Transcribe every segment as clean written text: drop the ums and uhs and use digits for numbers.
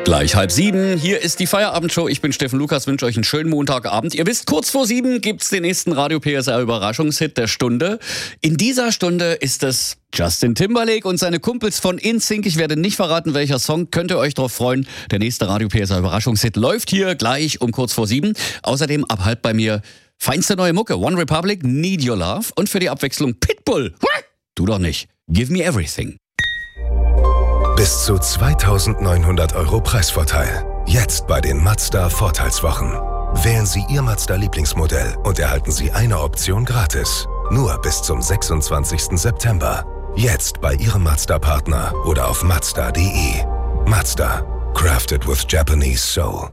Gleich 6:30, hier ist die Feierabendshow. Ich bin Steffen Lukas, wünsche euch einen schönen Montagabend. Ihr wisst, kurz vor 7 gibt's den nächsten Radio PSR Überraschungshit der Stunde. In dieser Stunde ist es Justin Timberlake und seine Kumpels von InSync. Ich werde nicht verraten, welcher Song. Könnt ihr euch drauf freuen. Der nächste Radio PSR Überraschungshit läuft hier gleich um kurz vor 7. Außerdem ab halb bei mir feinste neue Mucke. One Republic, Need Your Love. Und für die Abwechslung Pitbull. Du doch nicht. Give Me Everything. Bis zu 2.900 € Preisvorteil. Jetzt bei den Mazda Vorteilswochen. Wählen Sie Ihr Mazda-Lieblingsmodell und erhalten Sie eine Option gratis. Nur bis zum 26. September. Jetzt bei Ihrem Mazda-Partner oder auf Mazda.de. Mazda. Crafted with Japanese Soul.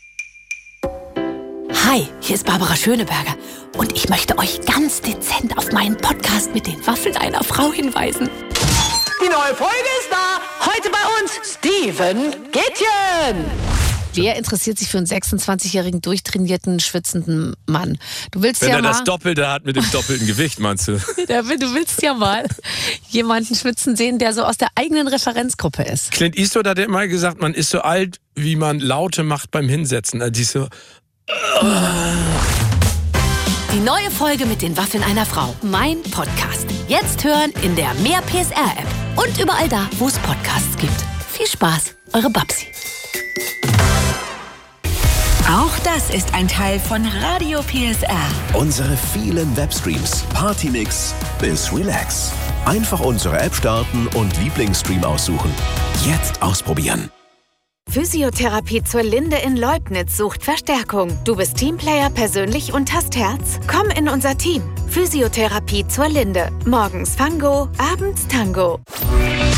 Hi, hier ist Barbara Schöneberger und ich möchte euch ganz dezent auf meinen Podcast mit den Waffeln einer Frau hinweisen. Die neue Folge ist da. Heute bei uns Steven Gätjen. Wer interessiert sich für einen 26-jährigen, durchtrainierten, schwitzenden Mann? Du willst Wenn ja er mal, das Doppelte hat mit dem doppelten Gewicht, meinst du? du willst ja mal jemanden schwitzen sehen, der so aus der eigenen Referenzgruppe ist. Clint Eastwood hat immer gesagt, man ist so alt, wie man Laute macht beim Hinsetzen. Also die so... Die neue Folge mit den Waffeln einer Frau. Mein Podcast. Jetzt hören in der Mehr PSR-App und überall da, wo es Podcasts gibt. Viel Spaß, eure Babsi. Auch das ist ein Teil von Radio PSR. Unsere vielen Webstreams, Partymix bis Relax. Einfach unsere App starten und Lieblingsstream aussuchen. Jetzt ausprobieren. Physiotherapie zur Linde in Leubnitz sucht Verstärkung. Du bist Teamplayer persönlich und hast Herz? Komm in unser Team. Physiotherapie zur Linde. Morgens Fango, abends Tango.